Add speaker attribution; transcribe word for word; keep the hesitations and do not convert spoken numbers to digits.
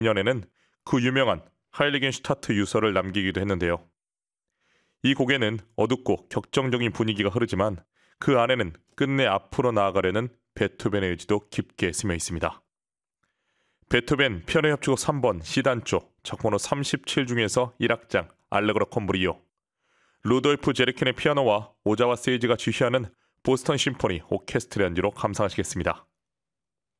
Speaker 1: 년에는 그 유명한 하일리겐슈타트 유서를 남기기도 했는데요. 이 곡에는 어둡고 격정적인 분위기가 흐르지만 그 안에는 끝내 앞으로 나아가려는 베토벤의 의지도 깊게 스며 있습니다. 베토벤 피아노 협주곡 삼 번 C단조 작번호 삼십칠 중에서 일 악장 알레그로 콘 브리오, 루돌프 제르켄의 피아노와 오자와 세이지가 지휘하는 보스턴 심포니 오케스트라 연주로 감상하시겠습니다.